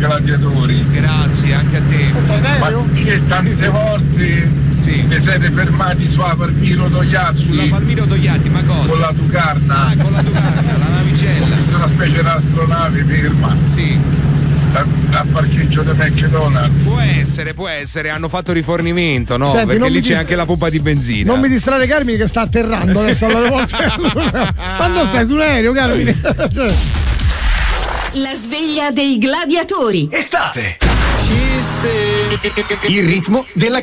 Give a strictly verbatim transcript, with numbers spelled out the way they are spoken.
gladiatori. Grazie, anche a te. Ma che tante volte sì. vi siete fermati sulla Palmiro Togliatti? Sulla Palmiro Togliatti, ma cosa? Con la Tucarna. Ah, con la Tucarna, la navicella. Ho visto una specie di astronave ferma. Sì. Al parcheggio di McDonald's. Può essere, può essere, hanno fatto rifornimento, no? Senti, perché lì dis- c'è anche la pompa di benzina. Non mi distrarre Carmine che sta atterrando adesso alle volte. Quando stai su un aereo, Carmine? La sveglia dei gladiatori. Estate. Il ritmo della